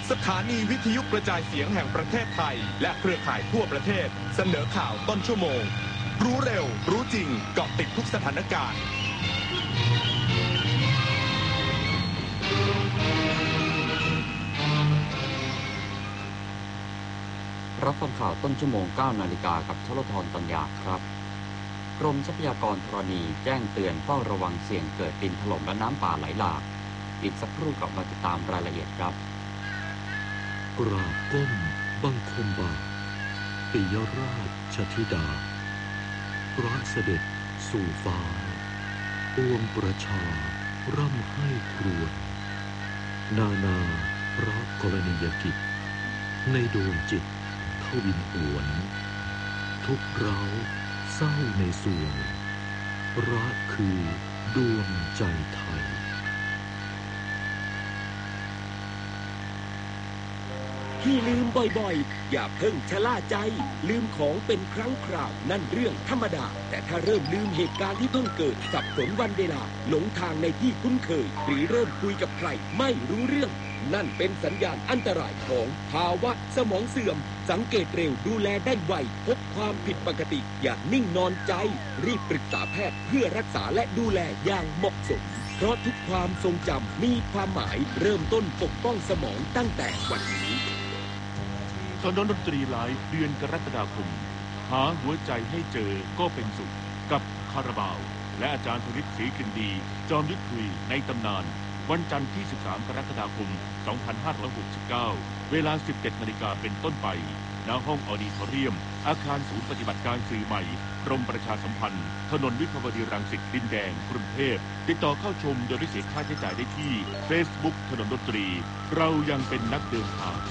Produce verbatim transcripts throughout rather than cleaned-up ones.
สถานีวิทยุกระจายเสียงแห่งประเทศไทยและเครือข่ายทั่วประเทศเสนอข่าวต้นชั่วโมงรู้เร็วรู้จริงเกาะติดทุกสถานการณ์รับฟังข่าวต้นชั่วโมง เก้านาฬิกากับชลธร ปัญญาครับกรมทรัพยากรธรณีแจ้งเตือนเฝ้าระวังเสี่ยงเกิดดินถล่มและน้ำป่าไหลหลากอีกสักครู่กลับมาติดตามรายละเอียดครับกราบก้มบังคมบาทปิยราชธิดาพระเสด็จสู่ฟ้าปวงประชาร่ำให้ครวญนานาพระกรณียกิจในดวงจิตทวินหวนทุกเร้าเศร้าในส่วงรักคือดวงใจไทยที่ลืมบ่อยๆอย่าเพิ่งชะล่าใจลืมของเป็นครั้งคราวนั่นเรื่องธรรมดาแต่ถ้าเริ่มลืมเหตุการณ์ที่เพิ่งเกิดสับสนวันเวลาหลงทางในที่คุ้นเคยหรือเริ่มคุยกับใครไม่รู้เรื่องนั่นเป็นสัญญาณอันตรายของภาวะสมองเสื่อมสังเกตเร็วดูแลได้ไวพบความผิดปกติอย่านิ่งนอนใจรีบปรึกษาแพทย์เพื่อรักษาและดูแลอย่างเหมาะสมเพราะทุกความทรงจำมีความหมายเริ่มต้นปกป้องสมองตั้งแต่วันนี้ตอนดนตรีไลฟ์เดือนกรกฎาคมหาหัวใจให้เจอก็เป็นสุขกับคาราบาวและอาจารย์ธนิตศรีกลิ่นดีจอมยุทธคุยในตำนานวันจันทร์ที่สิบสามกรกฎาคมสองพันห้าร้อยหกสิบเก้าเวลา สิบเจ็ดนาฬิกาเป็นต้นไปณห้องออดิทอเรียมอาคารศูนย์ปฏิบัติการสื่อใหม่กรมประชาสัมพันธ์ถนนวิภาวดีรังสิตดินแดงกรุงเทพติดต่อเข้าชมโดยไม่เสียค่าใช้จ่ายได้ที่ Facebook ถนนดนตรีเรายังเป็นนักเดินทาง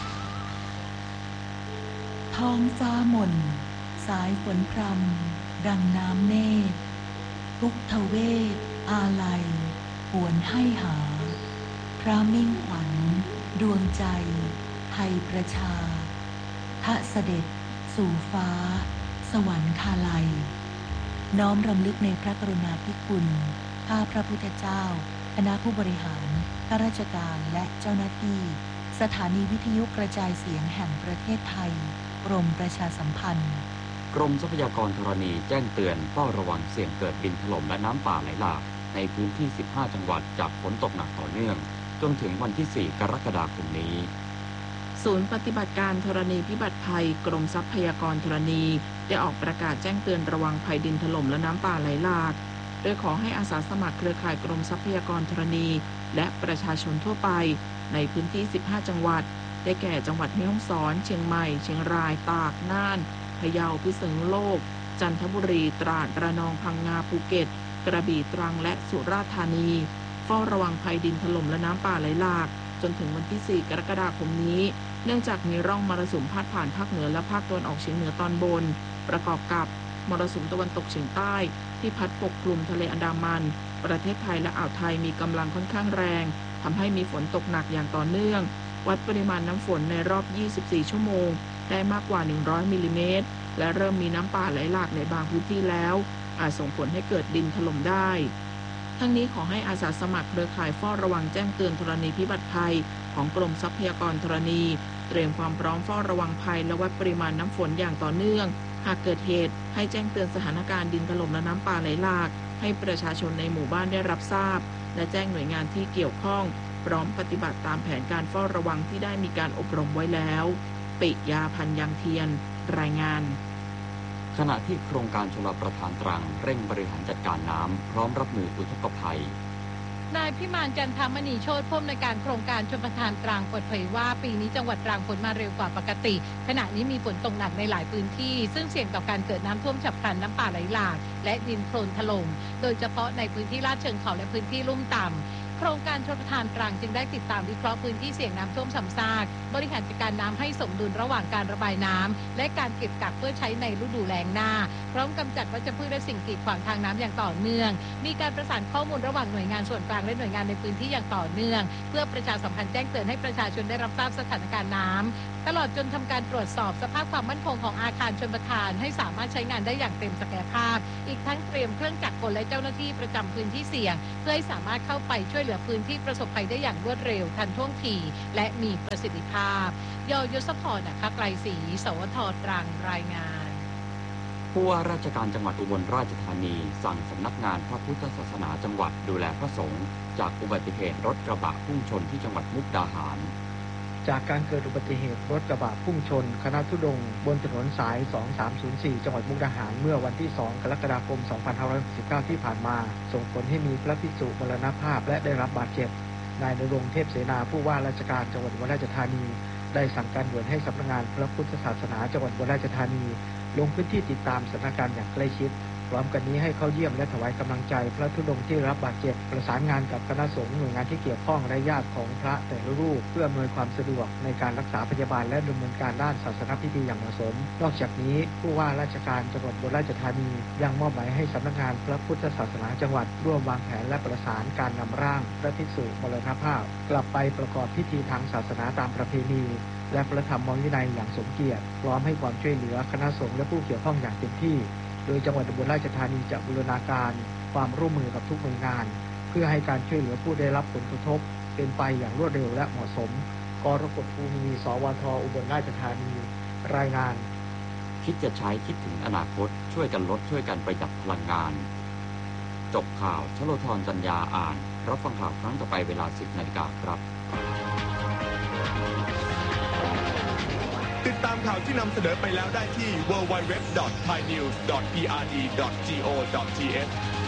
ท้องฟ้ามนสายฝนพรำดังน้ำเนตรทุกทเวศอาลัยหวนให้หาพระมิ่งขวัญดวงใจไทยประชาทะเสด็จสู่ฟ้าสวรรคาลัยน้อมรำลึกในพระกรุณาธิคุณข้าพระพุทธเจ้าคณะผู้บริหารข้าราชการและเจ้าหน้าที่สถานีวิทยุกระจายเสียงแห่งประเทศไทยกรมประชาสัมพันธ์กรมทรัพยากรธรณีแจ้งเตือนเฝ้าระวังเสี่ยงเกิดดินถล่มและน้ำป่าไหลหลากในพื้นที่สิบห้าจังหวัดจากฝนตกหนักต่อเนื่องจนถึงวันที่สี่กรกฎาคมนี้ศูนย์ปฏิบัติการธรณีพิบัติภัยกรมทรัพยากรธรณีได้ออกประกาศแจ้งเตือนระวังภัยดินถล่มและน้ำป่าไหลหลากโดยขอให้อาสาสมัครเครือข่ายกรมทรัพยากรธรณีและประชาชนทั่วไปในพื้นที่สิบห้าจังหวัดได้แก่จังหวัดแม่ฮ่องสอนเชียงใหม่เชียงรายตากน่านพะเยาพิษณุโลกจันทบุรีตราดระนองพังงาภูเก็ตกระบี่ตรังและสุราษฎร์ธานีเฝ้าระวังภัยดินถล่มและน้ำป่าไหลหลากจนถึงวันที่สี่กรกฎาคมนี้เนื่องจากมีร่องมรสุมพาดผ่านภาคเหนือและภาคตะวันออกเฉียงเหนือตอนบนประกอบกับมรสุมตะวันตกเฉียงใต้ที่พัดปกคลุมทะเลอันดามันประเทศไทยและอ่าวไทยมีกำลังค่อนข้างแรงทำให้มีฝนตกหนักอย่างต่อเนื่องวัดปริมาณน้ำฝนในรอบยี่สิบสี่ชั่วโมงได้มากกว่าหนึ่งร้อยมิลลิเมตรและเริ่มมีน้ำป่าไหลหลากในบางพื้นที่แล้วอาจส่งผลให้เกิดดินถล่มได้ทั้งนี้ขอให้อาสาสมัครเครือข่ายเฝ้าระวังแจ้งเตือนธรณีพิบัติภัยของกรมทรัพยากรธรณีเตรียมความพร้อมเฝ้าระวังภัยและวัดปริมาณน้ำฝนอย่างต่อเนื่องหากเกิดเหตุให้แจ้งเตือนสถานการณ์ดินถล่มและน้ำป่าไหลหลากให้ประชาชนในหมู่บ้านได้รับทราบและแจ้งหน่วยงานที่เกี่ยวข้องพร้อมปฏิบัติตามแผนการเฝ้าระวังที่ได้มีการอบรมไว้แล้วปิยาพันธ์ยังเทียนรายงานขณะที่โครงการชลประทานตรังเร่งบริหารจัดการน้ำพร้อมรับมืออุทกภัยนายพิมานจันทมณีโชติผู้อำนวยการโครงการชลประทานตรังเปิดเผยว่าปีนี้จังหวัดตรังฝนมาเร็วกว่าปกติขณะนี้มีฝนตกหนักในหลายพื้นที่ซึ่งเสี่ยงต่อการเกิดน้ำท่วมฉับพลันน้ำป่าไหลหลากและดินโคลนถล่มโดยเฉพาะในพื้นที่ลาดเชิงเขาและพื้นที่ลุ่มต่ำโครงการชลประทานตรังจึงได้ติดตามวิเคราะห์พื้นที่เสี่ยงน้ำท่วมซ้ำซากบริหารจัดการน้ำให้สมดุลระหว่างการระบายน้ำและการเก็บกักเพื่อใช้ในฤดูแล้งหน้าพร้อมกำจัดวัชพืชและสิ่งกีดขวางทางน้ำอย่างต่อเนื่องมีการประสานข้อมูลระหว่างหน่วยงานส่วนกลางและหน่วยงานในพื้นที่อย่างต่อเนื่องเพื่อประชาสัมพันธ์แจ้งเตือนให้ประชาชนได้รับทราบสถานการณ์น้ำตลอดจนทำการตรวจสอบสภาพความมั่นคงของอาคารชลประทานให้สามารถใช้งานได้อย่างเต็มศักยภาพอีกทั้งเตรียมเครื่องจักรกลและเจ้าหน้าที่ประจำพื้นที่เสี่ยงเพื่อให้สามารถเข้าไปช่วยเหลือเหลือพื้นที่ประสบภัยได้อย่างรวดเร็วทันท่วงทีและมีประสิทธิภาพยอยศพรนะคะไกรศรีสวทตรังรายงานผู้ว่าราชการจังหวัดอุบลราชธานีสั่งสำนักงานพระพุทธศาสนาจังหวัดดูแลพระสงฆ์จากอุบัติเหตุรถกระบะพุ่งชนที่จังหวัดมุกดาหารจากการเกิดอุบัติเหตุรถกระบะพุ่งชนคณะธุดงค์บนถนนสายสองสามศูนย์สี่จังหวัดมุกดาหารเมื่อวันที่สองกรกฎาคมสองพันห้าร้อยหกสิบเก้าที่ผ่านมาส่งผลให้มีพระภิกษุมรณภาพและได้รับบาดเจ็บนายณรงค์เทพเสนาผู้ว่าราชการจังหวัดอุบลราชธานีได้สั่งการด่วนให้สำนักงานพระพุทธศาสนาจังหวัดอุบลราชธานีลงพื้นที่ติดตามสถานการณ์อย่างใกล้ชิดพร้อมกันนี้ให้เข้าเยี่ยมและถวายกำลังใจพระธุดงค์ที่รับบาดเจ็บประสานงานกับคณะสงฆ์หน่วยงานที่เกี่ยวข้องและญาติของพระแต่ละรูปเพื่ออำนวยความสะดวกในการรักษาพยาบาลและดำเนินการด้านศาสนพิธีอย่างเหมาะสมนอกจากนี้ผู้ว่าราชการจังหวัดอุบลราชธานียังมอบหมายให้สำนักงานพระพุทธศาสนาจังหวัดร่วมวางแผนและประสานการนำร่างพระภิกษุมรณภาพกลับไปประกอบพิธีทางศาสนาตามประเพณีและพระธรรมวินัยอย่างสมเกียรติพร้อมให้ความช่วยเหลือคณะสงฆ์และผู้เกี่ยวข้องอย่างเต็มที่โดยจังหวัดอุบลราชธานีจะบูรณาการความร่วมมือกับทุกหน่วยงานเพื่อให้การช่วยเหลือผู้ได้รับผลกระทบเป็นไปอย่างรวดเร็วและเหมาะสมกรกฎภูมิสวทอุบลราชธานีรายงานคิดจะใช้คิดถึงอนาคตช่วยกันลดช่วยกันประหยัดพลังงานจบข่าวชโลธรจัญญาอ่านรับฟังข่าวครั้งต่อไปเวลา สิบนาฬิกาครับติดตามข่าวที่นำเสนอไปแล้วได้ที่ ดับเบิลยู ดับเบิลยู ดับเบิลยู ดอท ไทยนิวส์ ดอท พี อาร์ ดี ดอท จี โอ ดอท ที เอช